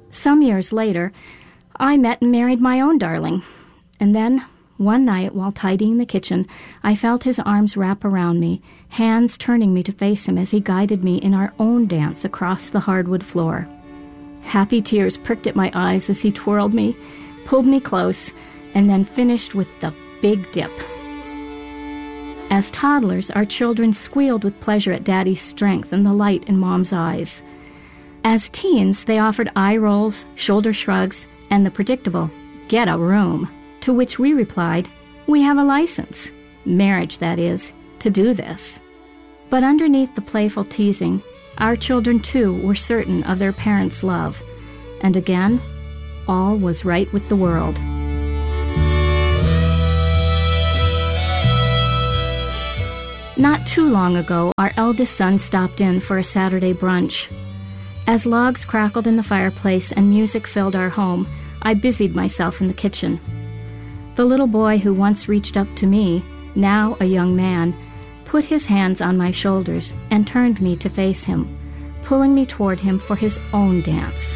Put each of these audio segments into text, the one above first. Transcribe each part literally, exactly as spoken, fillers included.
Some years later, I met and married my own darling. And then, one night, while tidying the kitchen, I felt his arms wrap around me, hands turning me to face him as he guided me in our own dance across the hardwood floor. Happy tears pricked at my eyes as he twirled me, pulled me close, and then finished with the big dip. As toddlers, our children squealed with pleasure at Daddy's strength and the light in Mom's eyes. As teens, they offered eye rolls, shoulder shrugs, and the predictable, "Get a room," to which we replied, "We have a license," marriage that is, to do this. But underneath the playful teasing, our children too were certain of their parents' love. And again, all was right with the world. Not too long ago, our eldest son stopped in for a Saturday brunch. As logs crackled in the fireplace and music filled our home, I busied myself in the kitchen. The little boy who once reached up to me, now a young man, put his hands on my shoulders and turned me to face him, pulling me toward him for his own dance.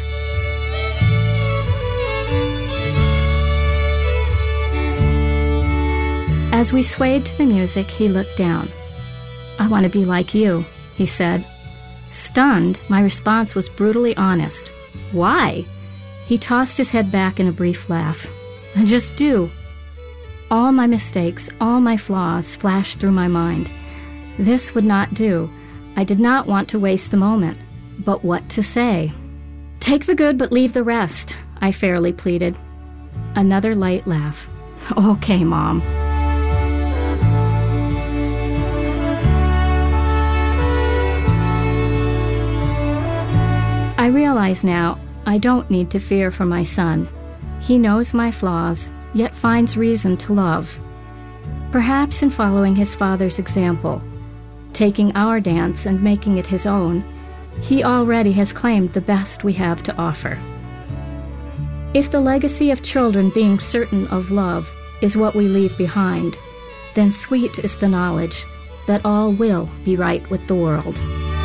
As we swayed to the music, he looked down. "I want to be like you," he said. Stunned, my response was brutally honest. "Why?" He tossed his head back in a brief laugh. "I just do." All my mistakes, all my flaws flashed through my mind. This would not do. I did not want to waste the moment. But what to say? "Take the good but leave the rest," I fairly pleaded. Another light laugh. "Okay, Mom." I realize now I don't need to fear for my son. He knows my flaws, yet finds reason to love. Perhaps in following his father's example, taking our dance and making it his own, he already has claimed the best we have to offer. If the legacy of children being certain of love is what we leave behind, then sweet is the knowledge that all will be right with the world.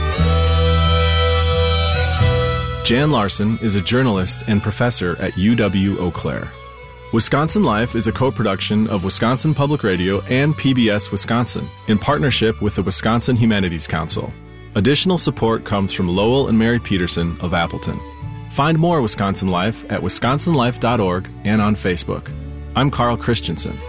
Jan Larson is a journalist and professor at U W-Eau Claire. Wisconsin Life is a co-production of Wisconsin Public Radio and P B S Wisconsin in partnership with the Wisconsin Humanities Council. Additional support comes from Lowell and Mary Peterson of Appleton. Find more Wisconsin Life at wisconsin life dot org and on Facebook. I'm Carl Christensen.